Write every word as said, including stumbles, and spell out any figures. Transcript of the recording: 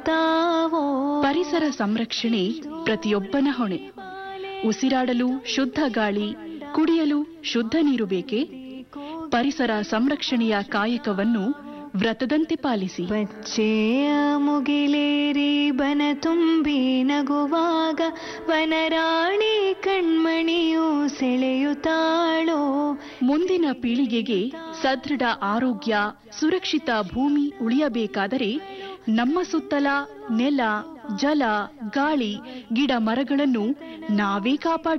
ಪರಿಸರ ಸಂರಕ್ಷಣೆ ಪ್ರತಿಯೊಬ್ಬನ ಹೊಣೆ. ಉಸಿರಾಡಲು ಶುದ್ಧ ಗಾಳಿ, ಕುಡಿಯಲು ಶುದ್ಧ ನೀರು ಬೇಕೆ? ಪರಿಸರ ಸಂರಕ್ಷಣೆಯ ಕಾಯಕವನ್ನು ವ್ರತದಂತೆ ಪಾಲಿಸಿ. ಬಚ್ಚೆಯ ಮುಗಿಲೇರಿ ಬನ ತುಂಬಿ ನಗುವಾಗ ವನರಾಣಿ ಕಣ್ಮಣಿಯು ಸೆಳೆಯುತ್ತಾಳೋ. ಮುಂದಿನ ಪೀಳಿಗೆಗೆ ಸದೃಢ ಆರೋಗ್ಯ, ಸುರಕ್ಷಿತ ಭೂಮಿ ಉಳಿಯಬೇಕಾದರೆ ನಮ್ಮ ಸುತ್ತಲ ನೆಲ, ಜಲ, ಗಾಳಿ, ಗಿಡ ಮರಗಳನ್ನು ನಾವೇ ಕಾಪಾಡ